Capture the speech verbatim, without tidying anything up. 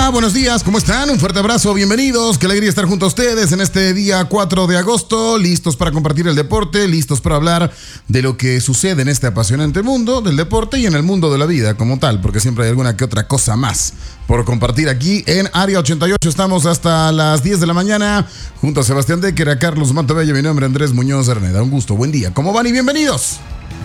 Hola, buenos días, ¿cómo están? Un fuerte abrazo, bienvenidos. Qué alegría estar junto a ustedes en este día cuatro de agosto, listos para compartir el deporte, listos para hablar de lo que sucede en este apasionante mundo del deporte y en el mundo de la vida como tal, porque siempre hay alguna que otra cosa más por compartir aquí en Área ochenta y ocho. Estamos hasta las diez de la mañana junto a Sebastián Decker, a Carlos Montebello, mi nombre Andrés Muñoz Arneda. Un gusto, buen día. ¿Cómo van y bienvenidos?